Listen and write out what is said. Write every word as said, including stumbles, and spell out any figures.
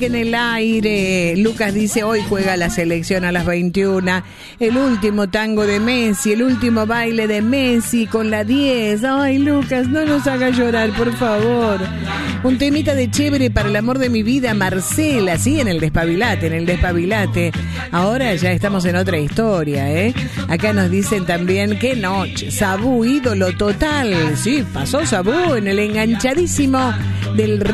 En el aire, Lucas dice, hoy juega la selección a las veintiuna, el último tango de Messi, el último baile de Messi con la diez. Ay, Lucas, no nos haga llorar, por favor. Un temita de chévere para el amor de mi vida, Marcela, sí, en el despabilate, en el despabilate. Ahora ya estamos en otra historia, ¿eh? Acá nos dicen también, qué noche, Sabú, ídolo total. Sí, pasó Sabú en el enganchadísimo del